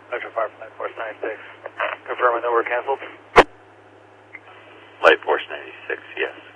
Metro 5 Flight Force 96. Confirming that we're canceled. Flight Force 96, yes.